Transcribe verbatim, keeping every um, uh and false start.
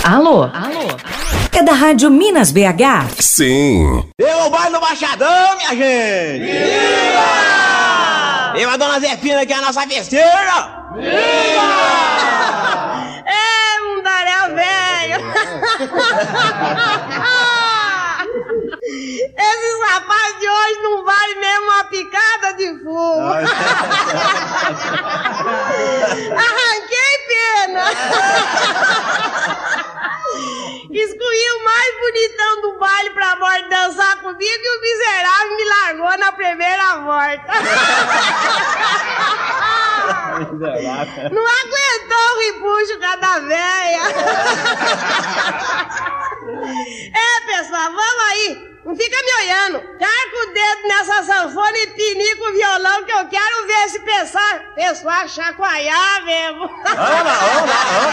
Alô? Alô? É da Rádio Minas B H? Sim. Eu o baile do Baixadão, minha gente! Viva! Eu a dona Zefina, que é a nossa festeira! Viva! É, mundaréu velho! Esses rapazes de hoje não valem mesmo uma picada de fumo. Arranquei pena. Excluí o mais bonitão do baile pra morte dançar comigo e o miserável me largou na primeira volta. Não aguentou o repuxo cada véia. É, pessoal, vamos aí. Não fica me olhando. Carca o dedo nessa sanfona e pinica o violão que eu quero ver esse pessoal, pessoal chacoalhar mesmo. Vamos lá, vamos lá, vamos